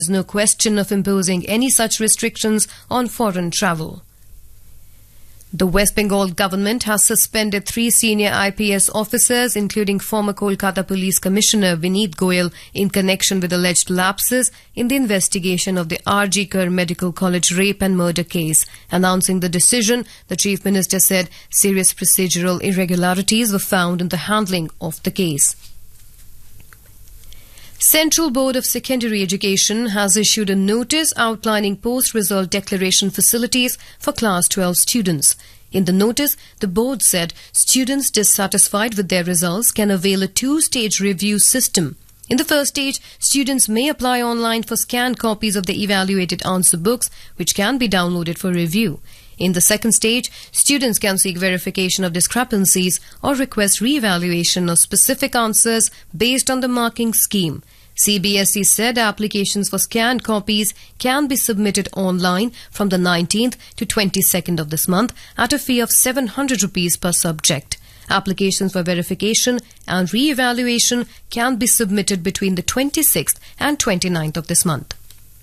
is no question of imposing any such restrictions on foreign travel. The West Bengal government has suspended 3 senior IPS officers, including former Kolkata Police Commissioner Vineet Goyal, in connection with alleged lapses in the investigation of the R.G. Kar Medical College rape and murder case. Announcing the decision, the Chief Minister said serious procedural irregularities were found in the handling of the case. Central Board of Secondary Education has issued a notice outlining post-result declaration facilities for Class 12 students. In the notice, the board said students dissatisfied with their results can avail a 2-stage review system. In the first stage, students may apply online for scanned copies of the evaluated answer books, which can be downloaded for review. In the second stage, students can seek verification of discrepancies or request re-evaluation of specific answers based on the marking scheme. CBSE said applications for scanned copies can be submitted online from the 19th to 22nd of this month at a fee of 700 rupees per subject. Applications for verification and re-evaluation can be submitted between the 26th and 29th of this month.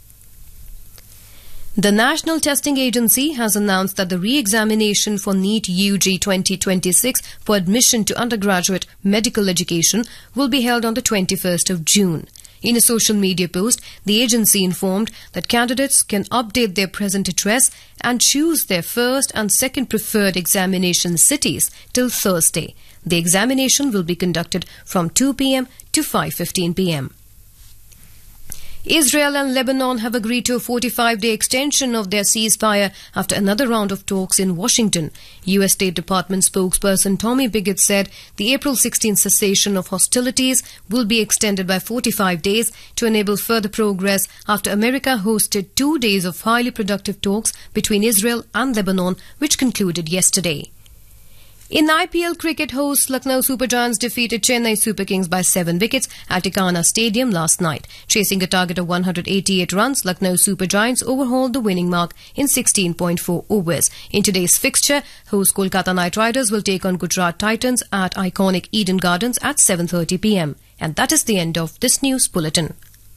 The National Testing Agency has announced that the re-examination for NEET UG 2026 for admission to undergraduate medical education will be held on the 21st of June. In a social media post, the agency informed that candidates can update their present address and choose their first and second preferred examination cities till Thursday. The examination will be conducted from 2 p.m. to 5:15 p.m. Israel and Lebanon have agreed to a 45-day extension of their ceasefire after another round of talks in Washington. U.S. State Department spokesperson Tommy Pigott said the April 16 cessation of hostilities will be extended by 45 days to enable further progress after America hosted 2 days of highly productive talks between Israel and Lebanon, which concluded yesterday. In IPL cricket, hosts Lucknow Super Giants defeated Chennai Super Kings by 7 wickets at Ikana Stadium last night. Chasing a target of 188 runs, Lucknow Super Giants overhauled the winning mark in 16.4 overs. In today's fixture, host Kolkata Knight Riders will take on Gujarat Titans at iconic Eden Gardens at 7:30 p.m. And that is the end of this news bulletin.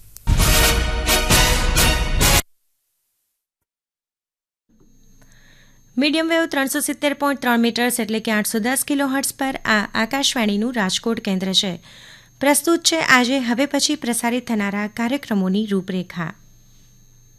Medium wave 370.3 metres એટલે કે 810 kilohertz પર આ આકાશવાણીનું રાજકોટ કેન્દ્ર છે. પ્રસ્તુત છે આજે હવે પછી પ્રસારિત થનારા કાર્યક્રમોની રૂપરેખા.